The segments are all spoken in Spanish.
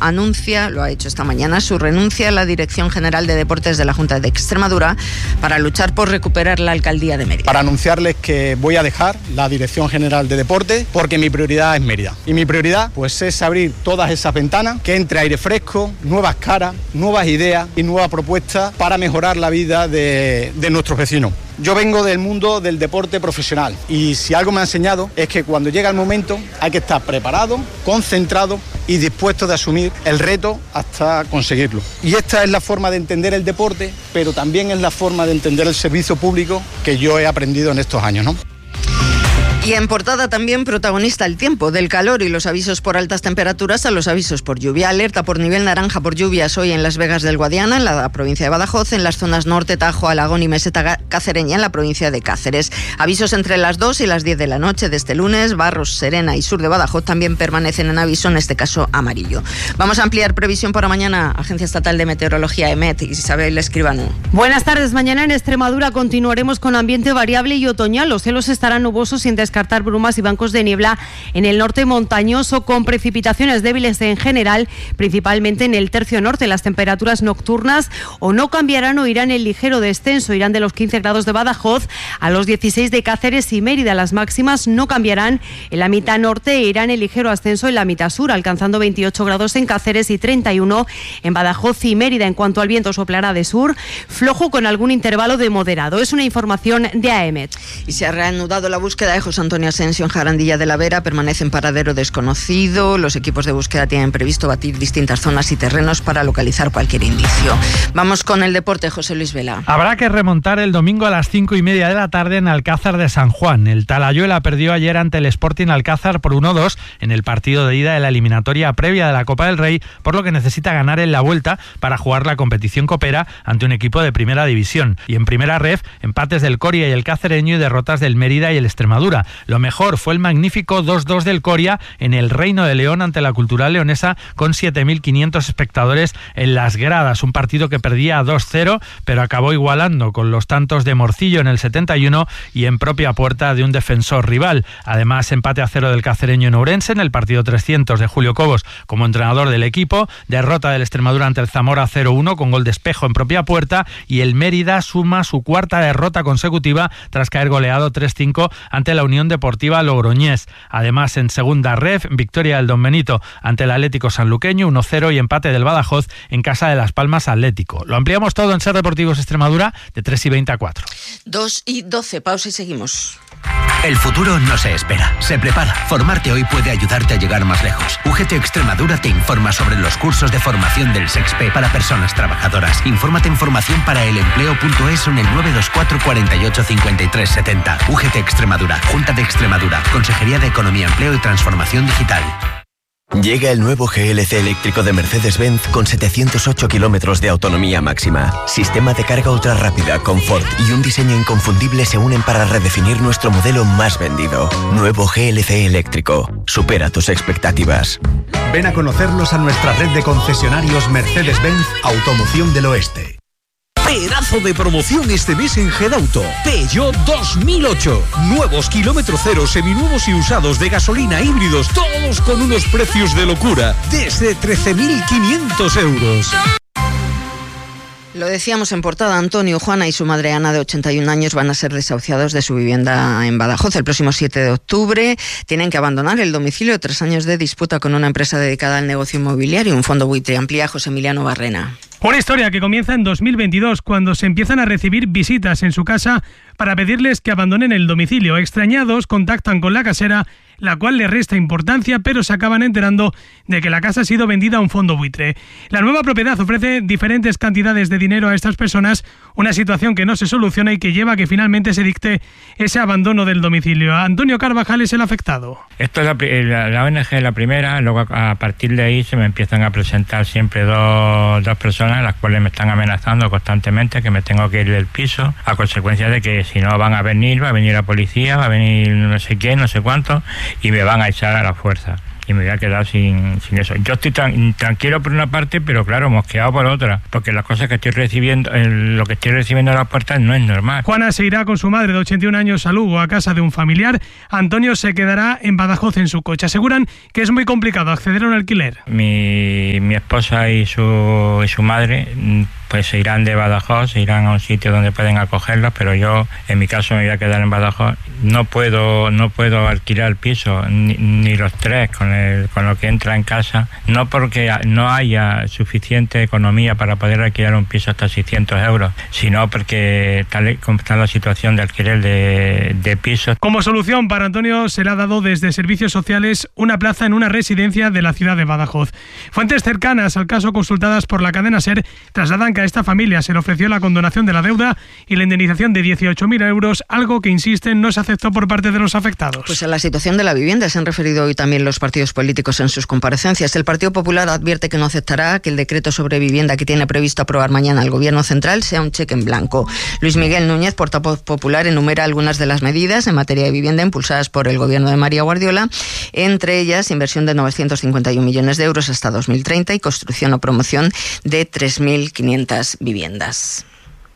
anuncia, lo ha hecho esta mañana, su renuncia a la Dirección General de Deportes de la Junta de Extremadura para luchar por recuperar la alcaldía de Mérida. Para anunciarles que voy a dejar la Dirección General de Deportes porque mi prioridad es Mérida. Y mi prioridad pues es abrir todas esas ventanas, que entre aire fresco, nuevas caras, nuevas ideas y nuevas propuestas para mejorar la vida de nuestros vecinos. Yo vengo del mundo del deporte profesional y si algo me ha enseñado es que cuando llega el momento hay que estar preparado, concentrado y dispuesto de asumir el reto hasta conseguirlo. Y esta es la forma de entender el deporte, pero también es la forma de entender el servicio público que yo he aprendido en estos años, ¿no? Y en portada también protagonista el tiempo, del calor y los avisos por altas temperaturas a los avisos por lluvia. Alerta por nivel naranja por lluvias hoy en Las Vegas del Guadiana, en la provincia de Badajoz, en las zonas norte, Tajo, Alagón y Meseta Cacereña, en la provincia de Cáceres. Avisos entre las 2 y las 10 de la noche de este lunes. Barros, Serena y sur de Badajoz también permanecen en aviso, en este caso amarillo. Vamos a ampliar previsión para mañana. Agencia Estatal de Meteorología, EMET, y Isabel Escribano. Buenas tardes. Mañana en Extremadura continuaremos con ambiente variable y otoñal. Los cielos estarán nubosos sin descartar brumas y bancos de niebla en el norte montañoso, con precipitaciones débiles en general, principalmente en el tercio norte. Las temperaturas nocturnas o no cambiarán o irán en ligero descenso. Irán de los 15 grados de Badajoz a los 16 de Cáceres y Mérida. Las máximas no cambiarán en la mitad norte e irán en ligero ascenso en la mitad sur, alcanzando 28 grados en Cáceres y 31 en Badajoz y Mérida. En cuanto al viento, soplará de sur, flojo con algún intervalo de moderado. Es una información de AEMET. Y se ha reanudado la búsqueda de José Antonio Asensio en Jarandilla de la Vera. Permanece en paradero desconocido. Los equipos de búsqueda tienen previsto batir distintas zonas y terrenos para localizar cualquier indicio. Vamos con el deporte, José Luis Vela. Habrá que remontar el domingo a las 5:30 de la tarde en Alcázar de San Juan. El Talayuela perdió ayer ante el Sporting Alcázar por 1-2 en el partido de ida de la eliminatoria previa de la Copa del Rey, por lo que necesita ganar en la vuelta para jugar la competición copera ante un equipo de primera división. Y en primera ref, empates del Coria y el Cacereño y derrotas del Mérida y el Extremadura. Lo mejor fue el magnífico 2-2 del Coria en el Reino de León ante la Cultural Leonesa, con 7.500 espectadores en las gradas. Un partido que perdía 2-0, pero acabó igualando con los tantos de Morcillo en el 71 y en propia puerta de un defensor rival. Además, empate a 0 del Cacereño en Ourense en el partido 300 de Julio Cobos como entrenador del equipo. Derrota del Extremadura ante el Zamora 0-1 con gol de Espejo en propia puerta, y el Mérida suma su cuarta derrota consecutiva tras caer goleado 3-5 ante la Unión Deportiva Logroñés. Además, en segunda ref, victoria del Don Benito ante el Atlético Sanluqueño 1-0 y empate del Badajoz en casa de Las Palmas Atlético. Lo ampliamos todo en Ser Deportivos Extremadura de 3:20 a 4. 2:12, pausa y seguimos. El futuro no se espera, se prepara. Formarte hoy puede ayudarte a llegar más lejos. UGT Extremadura te informa sobre los cursos de formación del SEXPE para personas trabajadoras. Infórmate en formacionparaelempleo.es o en el 924 48 53 70. UGT Extremadura, Junta de Extremadura, Consejería de Economía, Empleo y Transformación Digital. Llega el nuevo GLC eléctrico de Mercedes-Benz con 708 kilómetros de autonomía máxima. Sistema de carga ultra rápida, confort y un diseño inconfundible se unen para redefinir nuestro modelo más vendido. Nuevo GLC eléctrico. Supera tus expectativas. Ven a conocerlos a nuestra red de concesionarios Mercedes-Benz Automoción del Oeste. Pedazo de promoción este mes en Gedauto. Peugeot 2008. Nuevos kilómetro cero, seminuevos y usados de gasolina, híbridos, todos con unos precios de locura. Desde 13.500 euros. Lo decíamos en portada, Antonio, Juana y su madre Ana, de 81 años, van a ser desahuciados de su vivienda en Badajoz el próximo 7 de octubre. Tienen que abandonar el domicilio 3 años de disputa con una empresa dedicada al negocio inmobiliario, un fondo buitre. Amplía José Emiliano Barrena. Una historia que comienza en 2022, cuando se empiezan a recibir visitas en su casa para pedirles que abandonen el domicilio. Extrañados, contactan con la casera, la cual le resta importancia, pero se acaban enterando de que la casa ha sido vendida a un fondo buitre. La nueva propiedad ofrece diferentes cantidades de dinero a estas personas, una situación que no se soluciona y que lleva a que finalmente se dicte ese abandono del domicilio. Antonio Carvajal es el afectado. Esto es la ONG es la primera, luego a partir de ahí se me empiezan a presentar siempre dos personas, las cuales me están amenazando constantemente que me tengo que ir del piso, a consecuencia de que si no van a venir, va a venir la policía, va a venir no sé quién, no sé cuánto, y me van a echar a la fuerza. y me voy a quedar sin eso. Yo estoy tranquilo por una parte, pero claro, mosqueado por otra, porque las cosas que estoy recibiendo, lo que estoy recibiendo a las puertas no es normal. Juana se irá con su madre de 81 años a Lugo, a casa de un familiar. Antonio se quedará en Badajoz en su coche. Aseguran que es muy complicado acceder a un alquiler. Mi esposa y su madre pues se irán de Badajoz, se irán a un sitio donde pueden acogerlos, pero yo en mi caso me voy a quedar en Badajoz. No puedo alquilar el piso, ni los tres con lo que entra en casa, no porque no haya suficiente economía para poder alquilar un piso hasta 600 euros, sino porque tal como está la situación de alquiler de pisos. Como solución para Antonio se le ha dado desde Servicios Sociales una plaza en una residencia de la ciudad de Badajoz. Fuentes cercanas al caso, consultadas por la cadena SER, trasladan que a esta familia se le ofreció la condonación de la deuda y la indemnización de 18.000 euros, algo que, insisten, no se aceptó por parte de los afectados. Pues a la situación de la vivienda se han referido hoy también los partidos políticos en sus comparecencias. El Partido Popular advierte que no aceptará que el decreto sobre vivienda que tiene previsto aprobar mañana el Gobierno Central sea un cheque en blanco. Luis Miguel Núñez, portavoz popular, enumera algunas de las medidas en materia de vivienda impulsadas por el Gobierno de María Guardiola, entre ellas inversión de 951 millones de euros hasta 2030 y construcción o promoción de 3.500 viviendas.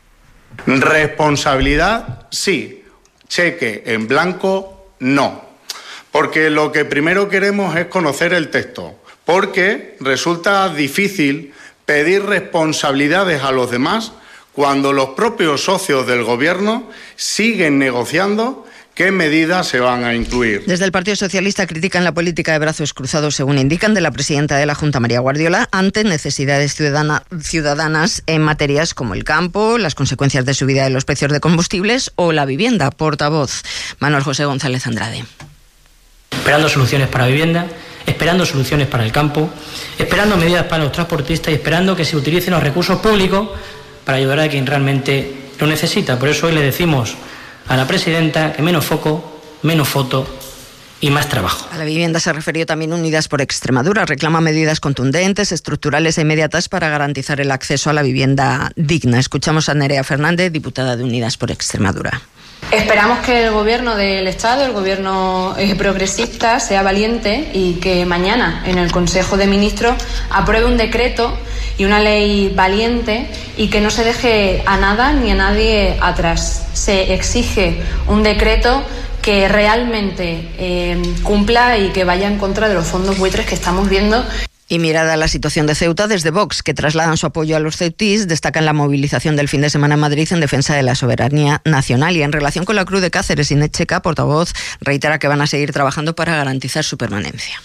Responsabilidad, sí. Cheque en blanco, no. Porque lo que primero queremos es conocer el texto. Porque resulta difícil pedir responsabilidades a los demás cuando los propios socios del Gobierno siguen negociando ¿qué medidas se van a incluir? Desde el Partido Socialista critican la política de brazos cruzados, según indican, de la presidenta de la Junta, María Guardiola, ante necesidades ciudadanas en materias como el campo, las consecuencias de subida de los precios de combustibles o la vivienda. Portavoz Manuel José González Andrade. Esperando soluciones para vivienda, esperando soluciones para el campo, esperando medidas para los transportistas y esperando que se utilicen los recursos públicos para ayudar a quien realmente lo necesita. Por eso hoy le decimos a la presidenta que menos foco, menos foto y más trabajo. A la vivienda se refirió también Unidas por Extremadura. Reclama medidas contundentes, estructurales e inmediatas para garantizar el acceso a la vivienda digna. Escuchamos a Nerea Fernández, diputada de Unidas por Extremadura. Esperamos que el Gobierno del Estado, el Gobierno progresista, sea valiente y que mañana en el Consejo de Ministros apruebe un decreto y una ley valiente y que no se deje a nada ni a nadie atrás. Se exige un decreto que realmente cumpla y que vaya en contra de los fondos buitres que estamos viendo. Y mirada a la situación de Ceuta, desde Vox, que trasladan su apoyo a los ceutís, destacan la movilización del fin de semana en Madrid en defensa de la soberanía nacional. Y en relación con la Cruz de Cáceres, Inés Checa, portavoz, reitera que van a seguir trabajando para garantizar su permanencia.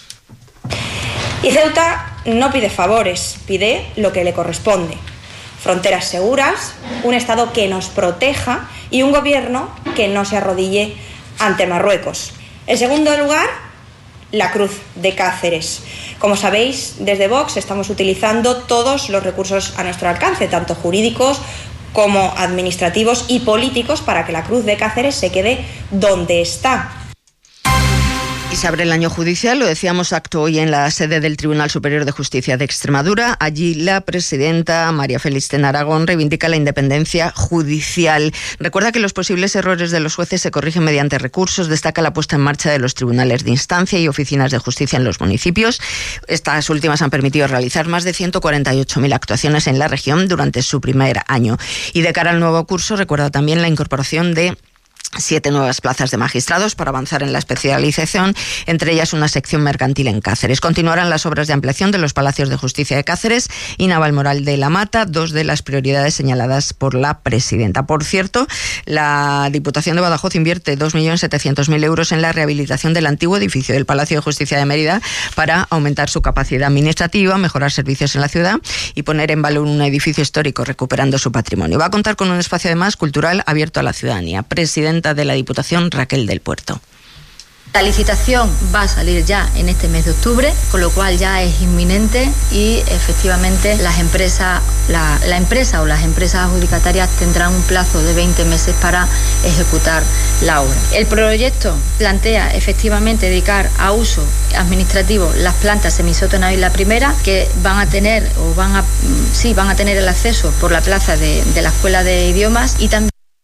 Y Ceuta no pide favores, pide lo que le corresponde. Fronteras seguras, un Estado que nos proteja y un gobierno que no se arrodille ante Marruecos. En segundo lugar, la Cruz de Cáceres. Como sabéis, desde Vox estamos utilizando todos los recursos a nuestro alcance, tanto jurídicos como administrativos y políticos, para que la Cruz de Cáceres se quede donde está. Y se abre el año judicial, lo decíamos, acto hoy en la sede del Tribunal Superior de Justicia de Extremadura. Allí la presidenta María Félix Tena Aragón reivindica la independencia judicial. Recuerda que los posibles errores de los jueces se corrigen mediante recursos. Destaca la puesta en marcha de los tribunales de instancia y oficinas de justicia en los municipios. Estas últimas han permitido realizar más de 148.000 actuaciones en la región durante su primer año. Y de cara al nuevo curso, recuerda también la incorporación de 7 nuevas plazas de magistrados para avanzar en la especialización, entre ellas una sección mercantil en Cáceres. Continuarán las obras de ampliación de los Palacios de Justicia de Cáceres y Navalmoral de la Mata, dos de las prioridades señaladas por la presidenta. Por cierto, la Diputación de Badajoz invierte 2.700.000 euros en la rehabilitación del antiguo edificio del Palacio de Justicia de Mérida para aumentar su capacidad administrativa, mejorar servicios en la ciudad y poner en valor un edificio histórico, recuperando su patrimonio. Va a contar con un espacio además cultural abierto a la ciudadanía. Presidenta de la Diputación, Raquel del Puerto. La licitación va a salir ya en este mes de octubre, con lo cual ya es inminente y efectivamente las empresas, la empresa o las empresas adjudicatarias tendrán un plazo de 20 meses para ejecutar la obra. El proyecto plantea efectivamente dedicar a uso administrativo las plantas semisótano y la primera, que van a tener el acceso por la plaza de la Escuela de Idiomas y también.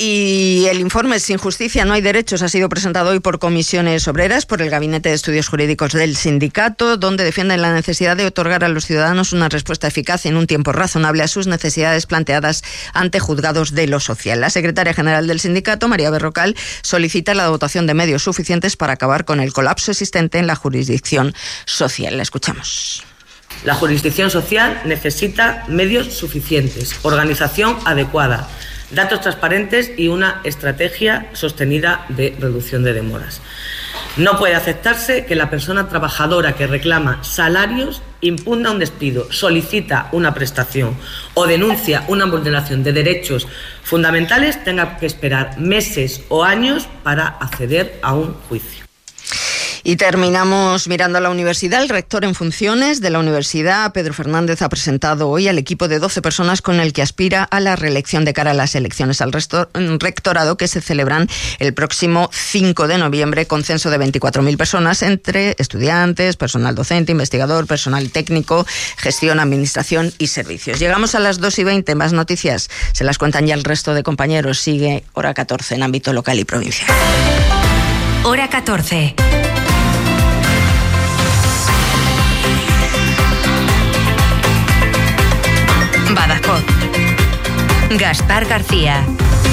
Y el informe Sin justicia no hay derechos ha sido presentado hoy por comisiones obreras, por el Gabinete de Estudios Jurídicos del sindicato, donde defienden la necesidad de otorgar a los ciudadanos una respuesta eficaz en un tiempo razonable a sus necesidades planteadas ante juzgados de lo social. La secretaria general del sindicato, María Berrocal, solicita la dotación de medios suficientes para acabar con el colapso existente en la jurisdicción social. La escuchamos. La jurisdicción social necesita medios suficientes, organización adecuada, datos transparentes y una estrategia sostenida de reducción de demoras. No puede aceptarse que la persona trabajadora que reclama salarios, impugna un despido, solicita una prestación o denuncia una vulneración de derechos fundamentales tenga que esperar meses o años para acceder a un juicio. Y terminamos mirando a la universidad. El rector en funciones de la universidad, Pedro Fernández, ha presentado hoy al equipo de 12 personas con el que aspira a la reelección de cara a las elecciones al rectorado que se celebran el próximo 5 de noviembre con censo de 24.000 personas entre estudiantes, personal docente, investigador, personal técnico, gestión, administración y servicios. Llegamos a las 2:20. Más noticias se las cuentan ya el resto de compañeros. Sigue Hora 14 en ámbito local y provincial. Hora 14. Badajoz. Gaspar García.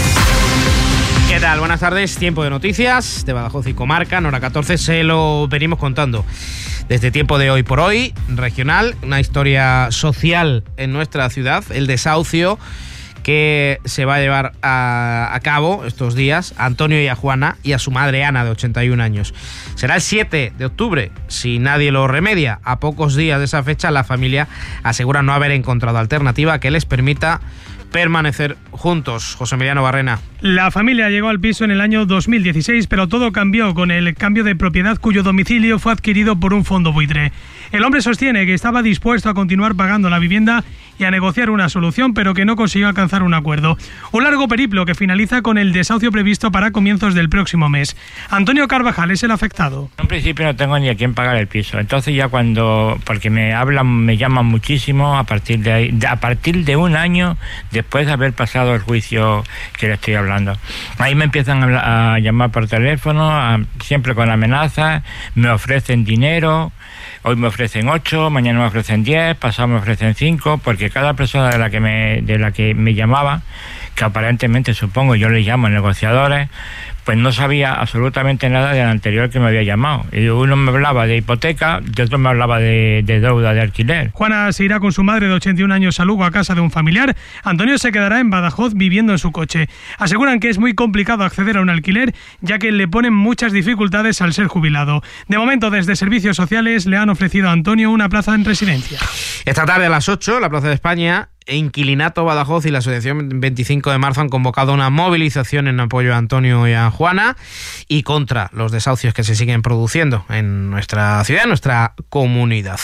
¿Qué tal? Buenas tardes. Tiempo de noticias de Badajoz y comarca. En Hora 14 se lo venimos contando desde tiempo de Hoy por Hoy, regional, una historia social en nuestra ciudad, el desahucio que se va a llevar a cabo estos días a Antonio y a Juana y a su madre Ana, de 81 años. Será el 7 de octubre, si nadie lo remedia. A pocos días de esa fecha, la familia asegura no haber encontrado alternativa que les permita permanecer juntos. José Emiliano Barrena. La familia llegó al piso en el año 2016, pero todo cambió con el cambio de propiedad cuyo domicilio fue adquirido por un fondo buitre. El hombre sostiene que estaba dispuesto a continuar pagando la vivienda y a negociar una solución, pero que no consiguió alcanzar un acuerdo. Un largo periplo que finaliza con el desahucio previsto para comienzos del próximo mes. Antonio Carvajal es el afectado. En principio no tengo ni a quién pagar el piso. Entonces ya porque me llaman muchísimo a partir de ahí, a partir de un año después de haber pasado el juicio que le estoy hablando. Ahí me empiezan a llamar por teléfono, siempre con amenazas, me ofrecen dinero. Hoy me ofrecen 8, mañana me ofrecen 10, pasado me ofrecen 5, porque cada persona de la que me llamaba, que aparentemente supongo yo les llamo negociadores, pues no sabía absolutamente nada del anterior que me había llamado. Y uno me hablaba de hipoteca y otro me hablaba de deuda de alquiler. Juana se irá con su madre de 81 años a Lugo a casa de un familiar. Antonio se quedará en Badajoz viviendo en su coche. Aseguran que es muy complicado acceder a un alquiler, ya que le ponen muchas dificultades al ser jubilado. De momento, desde Servicios Sociales le han ofrecido a Antonio una plaza en residencia. Esta tarde a las 8, la Plaza de España, Inquilinato Badajoz y la Asociación 25 de Marzo han convocado una movilización en apoyo a Antonio y a Juana y contra los desahucios que se siguen produciendo en nuestra ciudad, en nuestra comunidad.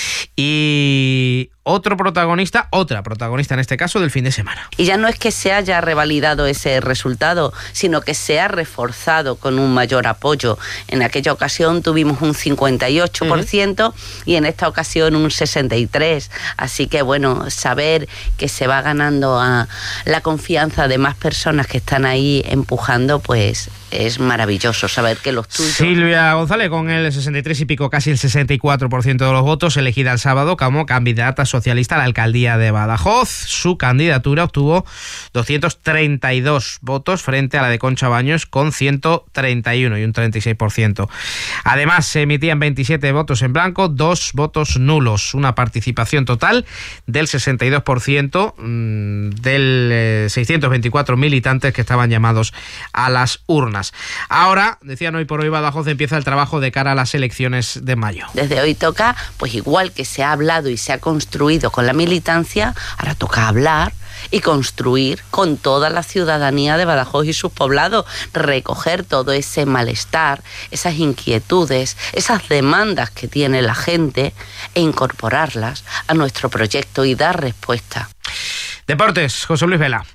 Y otra protagonista en este caso del fin de semana. Y ya no es que se haya revalidado ese resultado, sino que se ha reforzado con un mayor apoyo. En aquella ocasión tuvimos un 58% y en esta ocasión un 63%. Así que bueno, saber que se va ganando a la confianza de más personas que están ahí empujando, pues es maravilloso saber que los tuyos... Silvia González, con el 63 y pico, casi el 64% de los votos, elegida el sábado como candidata socialista a la alcaldía de Badajoz. Su candidatura obtuvo 232 votos frente a la de Concha Baños con 131 y un 36%. Además, se emitían 27 votos en blanco, 2 votos nulos, una participación total del 62% del 624 militantes que estaban llamados a las urnas. Ahora, decían Hoy por Hoy, Badajoz empieza el trabajo de cara a las elecciones de mayo. Desde hoy toca, pues igual que se ha hablado y se ha construido con la militancia, ahora toca hablar y construir con toda la ciudadanía de Badajoz y sus poblados, recoger todo ese malestar, esas inquietudes, esas demandas que tiene la gente e incorporarlas a nuestro proyecto y dar respuesta. Deportes, José Luis Vela.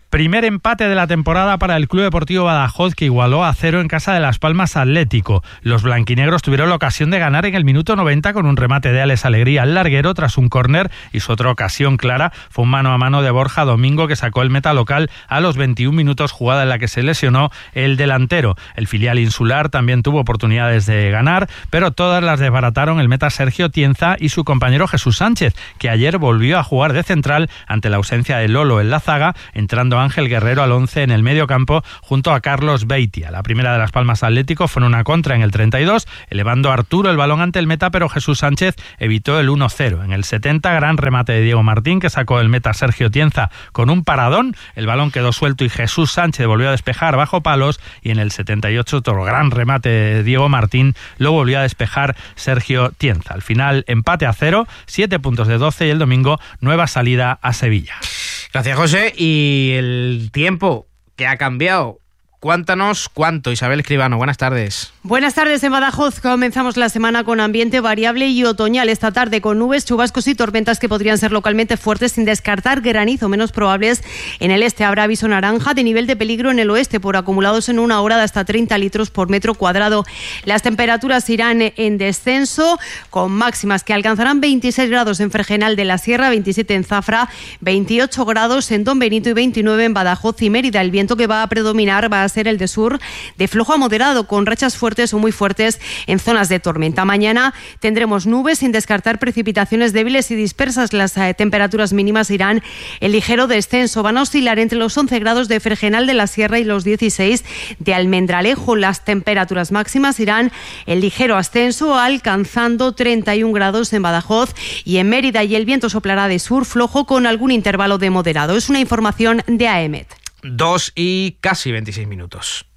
Primer empate de la temporada para el Club Deportivo Badajoz, que igualó a 0 en casa de Las Palmas Atlético. Los blanquinegros tuvieron la ocasión de ganar en el minuto 90 con un remate de Alex Alegría al larguero tras un córner, y su otra ocasión clara fue un mano a mano de Borja Domingo, que sacó el meta local a los 21 minutos, jugada en la que se lesionó el delantero. El filial insular también tuvo oportunidades de ganar, pero todas las desbarataron el meta Sergio Tienza y su compañero Jesús Sánchez, que ayer volvió a jugar de central ante la ausencia de Lolo en la zaga, entrando Ángel Guerrero al 11 en el medio campo junto a Carlos Beitia. La primera de Las Palmas Atlético fue en una contra en el 32, elevando a Arturo el balón ante el meta, pero Jesús Sánchez evitó el 1-0. En el 70, gran remate de Diego Martín, que sacó el meta Sergio Tienza con un paradón. El balón quedó suelto y Jesús Sánchez volvió a despejar bajo palos, y en el 78 otro gran remate de Diego Martín lo volvió a despejar Sergio Tienza. Al final, empate a 0, 7 puntos de 12, y el domingo nueva salida a Sevilla. Gracias, José. Y el tiempo que ha cambiado. Cuéntanos cuánto. Isabel Escribano, buenas tardes. Buenas tardes. En Badajoz comenzamos la semana con ambiente variable y otoñal. Esta tarde con nubes, chubascos y tormentas que podrían ser localmente fuertes, sin descartar granizo menos probables en el este. Habrá aviso naranja de nivel de peligro en el oeste por acumulados en una hora de hasta 30 litros por metro cuadrado. Las temperaturas irán en descenso, con máximas que alcanzarán 26 grados en Fregenal de la Sierra, 27 en Zafra, 28 grados en Don Benito y 29 en Badajoz y Mérida. El viento que va a predominar va a ser el de sur, de flojo a moderado, con rachas fuertes o muy fuertes en zonas de tormenta. Mañana tendremos nubes, sin descartar precipitaciones débiles y dispersas. Las temperaturas mínimas irán en ligero descenso. Van a oscilar entre los 11 grados de Fregenal de la Sierra y los 16 de Almendralejo. Las temperaturas máximas irán en ligero ascenso, alcanzando 31 grados en Badajoz y en Mérida, y el viento soplará de sur flojo con algún intervalo de moderado. Es una información de AEMET. 2 y casi 26 minutos.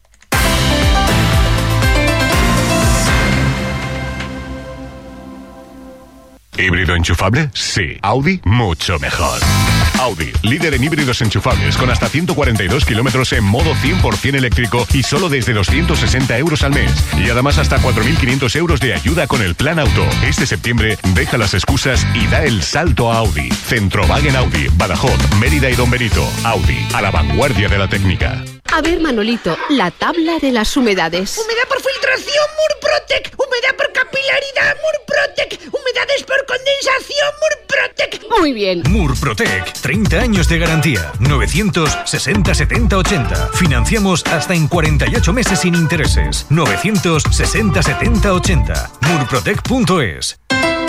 ¿Híbrido enchufable? Sí. ¿Audi? Mucho mejor. Audi, líder en híbridos enchufables, con hasta 142 kilómetros en modo 100% eléctrico y solo desde 260 euros al mes. Y además hasta 4.500 euros de ayuda con el plan auto. Este septiembre deja las excusas y da el salto a Audi. Centrowagen Audi, Badajoz, Mérida y Don Benito. Audi, a la vanguardia de la técnica. A ver, Manolito, la tabla de las humedades. Humedad por filtración, Murprotec. Humedad por capilaridad, Murprotec. Humedades por condensación, Murprotec. Muy bien. Murprotec, 30 años de garantía. 960 70 80. Financiamos hasta en 48 meses sin intereses. 960 70 80. Murprotec.es.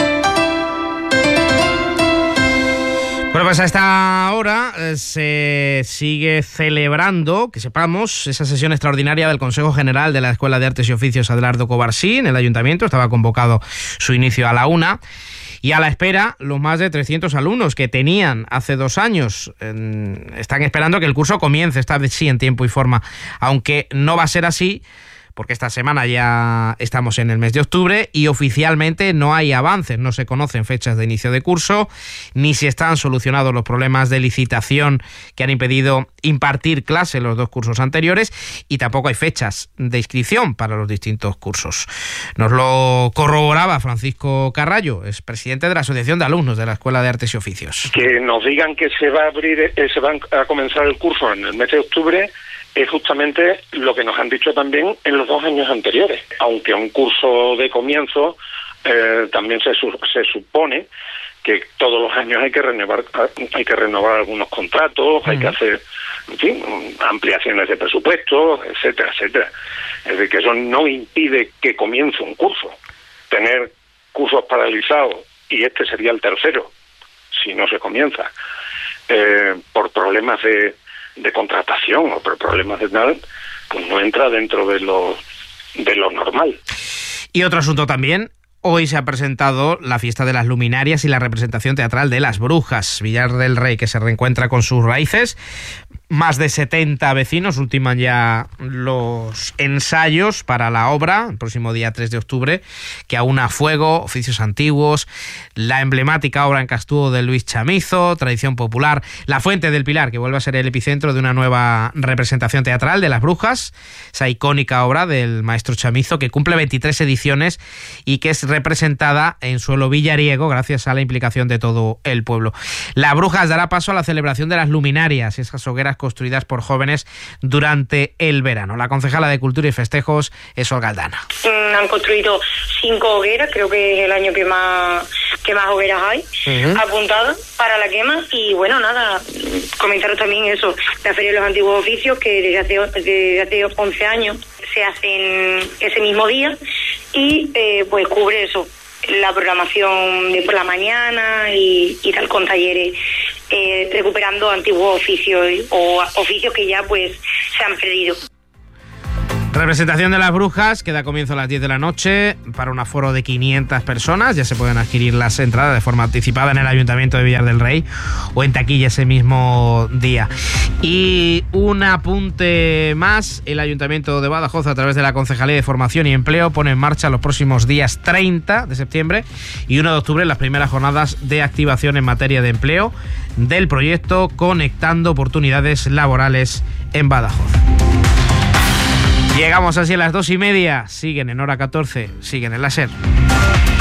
Bueno, pues a esta hora se sigue celebrando, que sepamos, esa sesión extraordinaria del Consejo General de la Escuela de Artes y Oficios Adelardo Covarsí en el Ayuntamiento. Estaba convocado su inicio a la 1:00. Y a la espera, los más de 300 alumnos que tenían hace 2 años están esperando que el curso comience, esta vez sí en tiempo y forma, aunque no va a ser así, porque esta semana ya estamos en el mes de octubre y oficialmente no hay avances, no se conocen fechas de inicio de curso, ni si están solucionados los problemas de licitación que han impedido impartir clase en los 2 cursos anteriores, y tampoco hay fechas de inscripción para los distintos cursos. Nos lo corroboraba Francisco Carrallo, es presidente de la Asociación de Alumnos de la Escuela de Artes y Oficios. Que nos digan que se va a comenzar el curso en el mes de octubre es justamente lo que nos han dicho también en los 2 años anteriores. Aunque un curso de comienzo también se supone que todos los años hay que renovar algunos contratos, hay que hacer, en fin, ampliaciones de presupuestos, etcétera, etcétera. Es decir, que eso no impide que comience un curso. Tener cursos paralizados, y este sería el tercero, si no se comienza, por problemas de contratación o por problemas de tal, pues no entra dentro de lo normal. Y otro asunto también. Hoy se ha presentado la fiesta de las luminarias y la representación teatral de Las Brujas. Villar del Rey, que se reencuentra con sus raíces. Más de 70 vecinos ultiman ya los ensayos para la obra, el próximo día 3 de octubre, que aúna fuego, oficios antiguos, la emblemática obra en Castudo de Luis Chamizo, tradición popular, La Fuente del Pilar, que vuelve a ser el epicentro de una nueva representación teatral de Las Brujas, esa icónica obra del maestro Chamizo, que cumple 23 ediciones y que es representada en suelo villariego gracias a la implicación de todo el pueblo. La Brujas dará paso a la celebración de las luminarias, esas hogueras construidas por jóvenes durante el verano. La concejala de Cultura y Festejos es Olga Aldana. Han construido 5 hogueras, creo que es el año que más hogueras hay apuntadas para la quema. Y bueno, nada, comentaros también eso, la Feria de los Antiguos Oficios, que desde hace 11 años se hacen ese mismo día y pues cubre eso, la programación de por la mañana y tal, con talleres recuperando antiguos oficios o oficios que ya pues se han perdido. Representación de las Brujas que da comienzo a las 10 de la noche para un aforo de 500 personas. Ya se pueden adquirir las entradas de forma anticipada en el Ayuntamiento de Villar del Rey o en taquilla ese mismo día. Y un apunte más: el Ayuntamiento de Badajoz, a través de la Concejalía de Formación y Empleo, pone en marcha los próximos días 30 de septiembre y 1 de octubre las primeras jornadas de activación en materia de empleo del proyecto Conectando Oportunidades Laborales en Badajoz. Llegamos así a las 2:30. Siguen en Hora 14, siguen en la SER.